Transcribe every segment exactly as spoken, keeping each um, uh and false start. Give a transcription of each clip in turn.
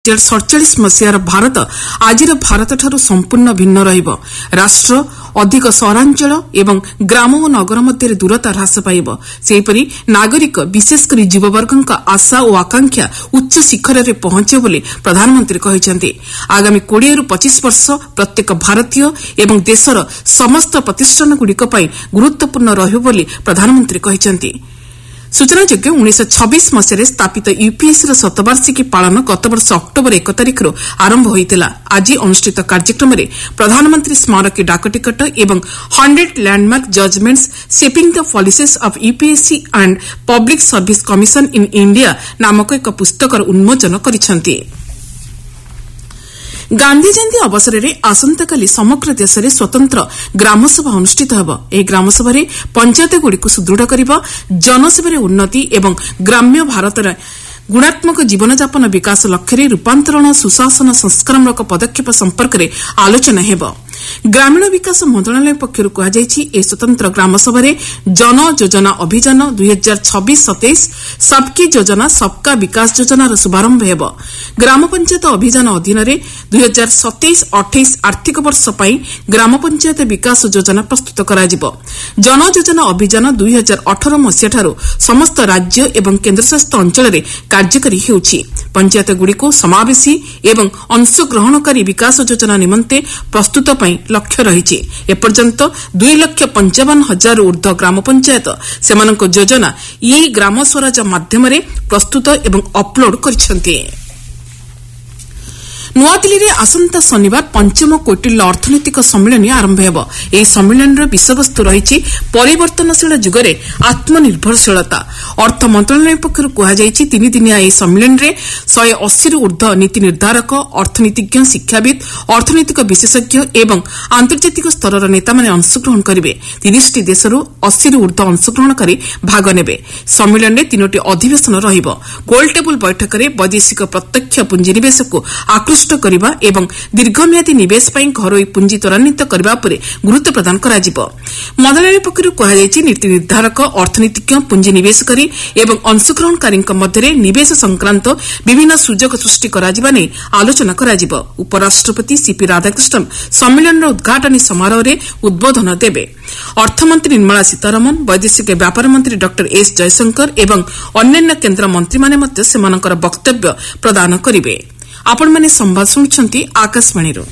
ଦୁଇ ହଜାର ସତଚାଳିଶ ମସିହାର ଭାରତ ଆଜିର ଭାରତଠାରୁ ସମ୍ପୂର୍ଣ୍ଣ ଭିନ୍ନ ରହିବ। ରାଷ୍ଟ୍ର ଅଧିକ ସହରାଞ୍ଚଳ ଏବଂ ଗ୍ରାମ ଓ ନଗର ମଧ୍ୟରେ ଦୂରତା ହ୍ରାସ ପାଇବ। ସେହିପରି ନାଗରିକ ବିଶେଷକରି ଯୁବବର୍ଗଙ୍କ ଆଶା ଓ ଆକାଂକ୍ଷା ଉଚ୍ଚ ଶିଖରରେ ପହଞ୍ଚିବ ବୋଲି ପ୍ରଧାନମନ୍ତ୍ରୀ କହିଛନ୍ତି। ଆଗାମୀ କୋଡ଼ିଏରୁ ପଚିଶ ବର୍ଷ ପ୍ରତ୍ୟେକ ଭାରତୀୟ ଏବଂ ଦେଶର ସମସ୍ତ ପ୍ରତିଷ୍ଠାନଗୁଡ଼ିକ ପାଇଁ ଗୁରୁତ୍ୱପୂର୍ଣ୍ଣ ରହିବ ବୋଲି ପ୍ରଧାନମନ୍ତ୍ରୀ କହିଛନ୍ତି। ସୂଚନାଯୋଗ୍ୟ ଉଣେଇଶହ ଛବିଶ ମସିହାରେ ସ୍ଥାପିତ ୟୁପିଏସ୍ସିର ଶତବାର୍ଷିକୀ ପାଳନ ଗତବର୍ଷ ଅକ୍ଟୋବର ଏକ ତାରିଖରୁ ଆରମ୍ଭ ହୋଇଥିଲା। ଆଜି ଅନୁଷ୍ଠିତ କାର୍ଯ୍ୟକ୍ରମରେ ପ୍ରଧାନମନ୍ତ୍ରୀ ସ୍ମାରକୀ ଡାକଟିକଟ ଏବଂ hundred landmark ଜଜମେଣ୍ଟସ୍ ସେପିଂ the ପଲିସିସ୍ of UPSC and public service commission in India ନାମକ ଏକ ପୁସ୍ତକର ଉନ୍ମୋଚନ କରିଛନ୍ତି। ଗାନ୍ଧି ଜୟନ୍ତୀ ଅବସରରେ ଆସନ୍ତାକାଲି ସମଗ୍ର ଦେଶରେ ସ୍ୱତନ୍ତ୍ର ଗ୍ରାମସଭା ଅନୁଷ୍ଠିତ ହେବ। ଏହି ଗ୍ରାମସଭାରେ ପଞ୍ଚାୟତଗୁଡ଼ିକୁ ସୁଦୃଢ଼ କରିବା, ଜନସେବାରେ ଉନ୍ନତି ଏବଂ ଗ୍ରାମ୍ୟ ଭାରତର ଗୁଣାତ୍ମକ ଜୀବନଯାପନ ବିକାଶ ଲକ୍ଷ୍ୟରେ ରୂପାନ୍ତରଣ ସୁଶାସନ ସଂସ୍କାରମୂଳକ ପଦକ୍ଷେପ ସମ୍ପର୍କରେ ଆଲୋଚନା ହେବ। ଗ୍ରାମୀଣ ବିକାଶ ମନ୍ତ୍ରଣାଳୟ ପକ୍ଷରୁ କୁହାଯାଇଛି ଏହି ସ୍ୱତନ୍ତ୍ର ଗ୍ରାମସଭାରେ ଜନ ଯୋଜନା ଅଭିଯାନ ଦୁଇ ହଜାର ଛବିଶ ସତେଇଶ ସବ୍କି ଯୋଜନା ସବ୍କା ବିକାଶ ଯୋଜନାର ଶୁଭାରମ୍ଭ ହେବ। ଗ୍ରାମ ପଞ୍ଚାୟତ ଅଭିଯାନ ଅଧୀନରେ ଦୁଇ ହଜାର ସତେଇଶ ଅଠେଇଶ ଆର୍ଥିକ ବର୍ଷ ପାଇଁ ଗ୍ରାମ ପଞ୍ଚାୟତ ବିକାଶ ଯୋଜନା ପ୍ରସ୍ତୁତ କରାଯିବ। ଜନ ଯୋଜନା ଅଭିଯାନ ଦୁଇ ହଜାର ଅଠର ମସିହାଠାରୁ ସମସ୍ତ ରାଜ୍ୟ ଏବଂ କେନ୍ଦ୍ରଶାସିତ ଅଞ୍ଚଳରେ କାର୍ଯ୍ୟକାରୀ ହେଉଛି। ପଞ୍ଚାୟତଗୁଡ଼ିକୁ ସମାବେଶୀ ଏବଂ ଅଂଶଗ୍ରହଣକାରୀ ବିକାଶ ଯୋଜନା ନିମନ୍ତେ ପ୍ରସ୍ତୁତ ପାଇଁ ଲକ୍ଷ୍ୟ ରହିଛି। ଏପର୍ଯ୍ୟନ୍ତ ଦୁଇ ଲକ୍ଷ ପଞ୍ଚାବନ ହଜାରରୁ ଊର୍ଦ୍ଧ୍ୱ ଗ୍ରାମ ପଞ୍ଚାୟତ ସେମାନଙ୍କ ଯୋଜନା ଇ ଗ୍ରାମ ସ୍ୱରାଜ ମାଧ୍ୟମରେ ପ୍ରସ୍ତୁତ ଏବଂ ଅପ୍ଲୋଡ୍ କରିଛନ୍ତି। ନୂଆଦିଲ୍ଲୀରେ ଆସନ୍ତା ଶନିବାର ପଞ୍ଚମ କୌଟିଲ୍ୟ ଅର୍ଥନୈତିକ ସମ୍ମିଳନୀ ଆରମ୍ଭ ହେବ। ଏହି ସମ୍ମିଳନୀର ବିଷୟବସ୍ତୁ ରହିଛି ପରିବର୍ତ୍ତନଶୀଳ ଯୁଗରେ ଆତ୍ମନିର୍ଭରଶୀଳତା। ଅର୍ଥ ମନ୍ତ୍ରଣାଳୟ ପକ୍ଷରୁ କୁହାଯାଇଛି ତିନିଦିନିଆ ଏହି ସମ୍ମିଳନୀରେ ଶହେ ଅଶୀରୁ ଊର୍ଦ୍ଧ୍ୱ ନୀତି ନିର୍ଦ୍ଧାରକ, ଅର୍ଥନୀତିଜ୍ଞ, ଶିକ୍ଷାବିତ୍, ଅର୍ଥନୈତିକ ବିଶେଷଜ୍ଞ ଏବଂ ଆନ୍ତର୍ଜାତିକ ସ୍ତରର ନେତାମାନେ ଅଂଶଗ୍ରହଣ କରିବେ। ତିରିଶଟି ଦେଶରୁ ଅଶୀରୁ ଊର୍ଦ୍ଧ୍ୱ ଅଂଶଗ୍ରହଣକାରୀ ଭାଗ ନେବେ। ସମ୍ମିଳନୀରେ ତିନୋଟି ଅଧିବେଶନ ରହିବ। ଗୋଲଟେବୁଲ୍ ବୈଠକରେ ବୈଦେଶିକ ପ୍ରତ୍ୟକ୍ଷ ପୁଞ୍ଜିନିବେଶକୁ ଆକୃଷ୍ଟ କରିବା ଏବଂ ଦୀର୍ଘମିଆଦୀ ନିବେଶ ପାଇଁ ଘରୋଇ ପୁଞ୍ଜି ତ୍ୱରାନ୍ୱିତ କରିବା ଉପରେ ଗୁରୁତ୍ୱ ପ୍ରଦାନ କରାଯିବ। ମନ୍ତ୍ରଣାଳୟ ପକ୍ଷରୁ କୁହାଯାଇଛି ନୀତି ନିର୍ଦ୍ଧାରକ, ଅର୍ଥନୀତିଜ୍ଞ, ପୁଞ୍ଜିନିବେଶକାରୀ ଏବଂ ଅଂଶଗ୍ରହଣକାରୀଙ୍କ ମଧ୍ୟରେ ନିବେଶ ସଂକ୍ରାନ୍ତ ବିଭିନ୍ନ ସୁଯୋଗ ସୃଷ୍ଟି କରାଯିବା ନେଇ ଆଲୋଚନା କରାଯିବ। ଉପରାଷ୍ଟ୍ରପତି ସିପି ରାଧାକୃଷ୍ଣନ୍ ସମ୍ମିଳନୀର ଉଦ୍ଘାଟନୀ ସମାରୋହରେ ଉଦ୍ବୋଧନ ଦେବେ। ଅର୍ଥମନ୍ତ୍ରୀ ନିର୍ମଳା ସୀତାରମଣ, ବୈଦେଶିକ ବ୍ୟାପାର ମନ୍ତ୍ରୀ ଡକ୍ଟର ଏସ୍ ଜୟଶଙ୍କର ଏବଂ ଅନ୍ୟାନ୍ୟ କେନ୍ଦ୍ରମନ୍ତ୍ରୀମାନେ ମଧ୍ୟ ସେମାନଙ୍କର ବକ୍ତବ୍ୟ ପ୍ରଦାନ କରିବେ। ଆପଣମାନେ ସମ୍ବାଦ ଶୁଣୁଛନ୍ତି ଆକାଶବାଣୀରୁ।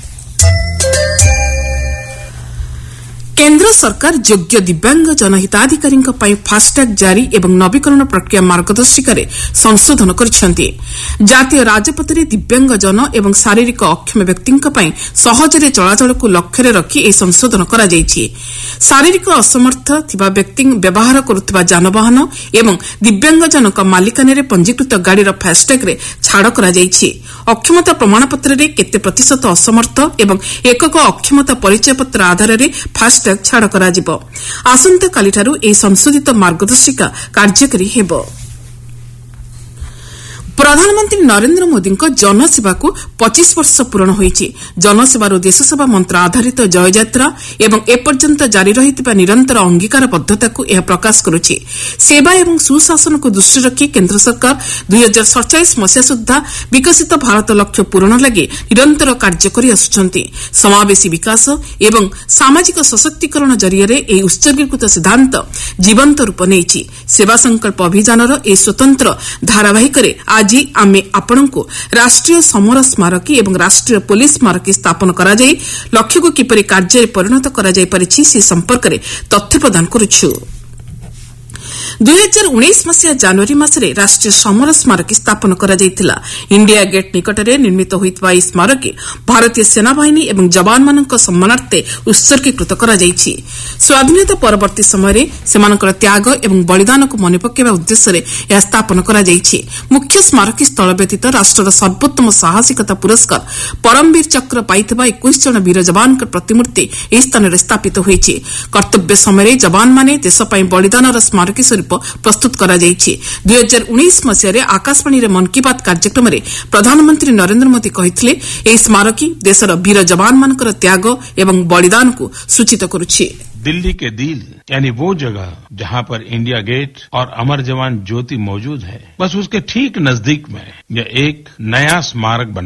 କେନ୍ଦ୍ର ସରକାର ଯୋଗ୍ୟ ଦିବ୍ୟାଙ୍ଗ ଜନହିତାଧିକାରୀଙ୍କ ପାଇଁ ଫାସ୍ଟ୍ୟାଗ୍ ଜାରି ଏବଂ ନବୀକରଣ ପ୍ରକ୍ରିୟା ମାର୍ଗଦର୍ଶିକାରେ ସଂଶୋଧନ କରିଛନ୍ତି। ଜାତୀୟ ରାଜପଥରେ ଦିବ୍ୟାଙ୍ଗଜନ ଏବଂ ଶାରୀରିକ ଅକ୍ଷମ ବ୍ୟକ୍ତିଙ୍କ ପାଇଁ ସହଜରେ ଚଳାଚଳକୁ ଲକ୍ଷ୍ୟରେ ରଖି ଏହି ସଂଶୋଧନ କରାଯାଇଛି। ଶାରୀରିକ ଅସମର୍ଥ ଥିବା ବ୍ୟକ୍ତି ବ୍ୟବହାର କରୁଥିବା ଯାନବାହନ ଏବଂ ଦିବ୍ୟାଙ୍ଗଜନଙ୍କ ମାଲିକାନାରେ ପଞ୍ଜିକୃତ ଗାଡ଼ିର ଫାସ୍ଟ୍ୟାଗ୍ରେ ଛାଡ଼ କରାଯାଇଛି। ଅକ୍ଷମତା ପ୍ରମାଣପତ୍ରରେ କେତେ ପ୍ରତିଶତ ଅସମର୍ଥ ଏବଂ ଏକକ ଅକ୍ଷମତା ପରିଚୟପତ୍ର ଆଧାରରେ ଫାସ୍ଟ୍ୟାଗ୍ ଛାଡ଼ କରାଯିବ। ଆସନ୍ତାକାଲିଠାରୁ ଏହି ସଂଶୋଧିତ ମାର୍ଗଦର୍ଶିକା କାର୍ଯ୍ୟକାରୀ ହେବ। ପ୍ରଧାନମନ୍ତ୍ରୀ ନରେନ୍ଦ୍ର ମୋଦିଙ୍କ ଜନସେବାକୁ ପଚିଶ ବର୍ଷ ପୂରଣ ହୋଇଛି। ଜନସେବାରୁ ଦେଶସେବା ମନ୍ତ୍ର ଆଧାରିତ ଜୟଯାତ୍ରା ଏବଂ ଏପର୍ଯ୍ୟନ୍ତ ଜାରି ରହିଥିବା ନିରନ୍ତର ଅଙ୍ଗୀକାରବଦ୍ଧତାକୁ ଏହା ପ୍ରକାଶ କରୁଛି। ସେବା ଏବଂ ସୁଶାସନକୁ ଦୃଷ୍ଟିରେ ରଖି କେନ୍ଦ୍ର ସରକାର ଦୁଇ ହଜାର ସତଚାଳିଶ ମସିହା ସୁଦ୍ଧା ବିକଶିତ ଭାରତ ଲକ୍ଷ୍ୟ ପୂରଣ ଲାଗି ନିରନ୍ତର କାର୍ଯ୍ୟ କରି ଆସୁଛନ୍ତି। ସମାବେଶୀ ବିକାଶ ଏବଂ ସାମାଜିକ ସଶକ୍ତିକରଣ ଜରିଆରେ ଏହି ଉତ୍ସର୍ଗୀକୃତ ସିଦ୍ଧାନ୍ତ ଜୀବନ୍ତ ରୂପ ନେଇଛି। ସେବା ସଂକଳ୍ପ ଅଭିଯାନର ଏହି ସ୍ୱତନ୍ତ୍ର ଧାରାବାହିକରେ ଆଜି ଆମେ ଆପଣଙ୍କୁ ରାଷ୍ଟ୍ରୀୟ ସମର ସ୍ମାରକୀ ଏବଂ ରାଷ୍ଟ୍ରୀୟ ପୋଲିସ ସ୍ମାରକୀ ସ୍ଥାପନ କରାଯାଇ ଲକ୍ଷ୍ୟକୁ କିପରି କାର୍ଯ୍ୟରେ ପରିଣତ କରାଯାଇପାରିଛି ସେ ସମ୍ପର୍କରେ ତଥ୍ୟ ପ୍ରଦାନ କରୁଛୁ। ଦୁଇ ହଜାର ଉଣେଇଶ ମସିହା ଜାନୁଆରୀ ମାସରେ ରାଷ୍ଟ୍ରୀୟ ସମର ସ୍ମାରକୀ ସ୍ଥାପନ କରାଯାଇଥିଲା। ଇଣ୍ଡିଆ ଗେଟ୍ ନିକଟରେ ନିର୍ମିତ ହୋଇଥିବା ଏହି ସ୍ମାରକୀ ଭାରତୀୟ ସେନାବାହିନୀ ଏବଂ ଯବାନମାନଙ୍କ ସମ୍ମାନାର୍ଥେ ଉତ୍ସର୍ଗୀକୃତ କରାଯାଇଛି। ସ୍ୱାଧୀନତା ପରବର୍ତ୍ତୀ ସମୟରେ ସେମାନଙ୍କର ତ୍ୟାଗ ଏବଂ ବଳିଦାନକୁ ମନେ ପକାଇବା ଉଦ୍ଦେଶ୍ୟରେ ଏହା ସ୍ଥାପନ କରାଯାଇଛି। ମୁଖ୍ୟ ସ୍ମାରକୀ ସ୍ଥଳ ବ୍ୟତୀତ ରାଷ୍ଟ୍ରର ସର୍ବୋତ୍ତମ ସାହସିକତା ପୁରସ୍କାର ପରମବୀର ଚକ୍ର ପାଇଥିବା ଏକୋଇଶ ଜଣ ବୀର ଯବାନଙ୍କ ପ୍ରତିମୂର୍ତ୍ତି ଏହି ସ୍ଥାନରେ ସ୍ଥାପିତ ହୋଇଛି। କର୍ତ୍ତବ୍ୟ ସମୟରେ ଯବାନମାନେ ଦେଶ ପାଇଁ ବଳିଦାନର ସ୍ମାରକୀ ସ୍ୱରୂପ ପ୍ରସ୍ତୁତ କରାଯାଇଛି। ଦୁଇ ହଜାର ଉଣେଇଶ ମସିହାରେ ଆକାଶବାଣୀରେ ମନ୍ କି ବାତ୍ କାର୍ଯ୍ୟକ୍ରମରେ ପ୍ରଧାନମନ୍ତ୍ରୀ ନରେନ୍ଦ୍ର ମୋଦି କହିଥିଲେ ଏହି ସ୍ମାରକୀ ଦେଶର ବୀର ଯବାନମାନଙ୍କର ତ୍ୟାଗ ଏବଂ ବଳିଦାନକୁ ସୂଚିତ କରୁଛି। दिल्ली के दिल यानी वो जगह जहां पर इंडिया गेट और अमर जवान ज्योति मौजूद है, बस उसके ठीक नजदीक में यह एक नया स्मारक बना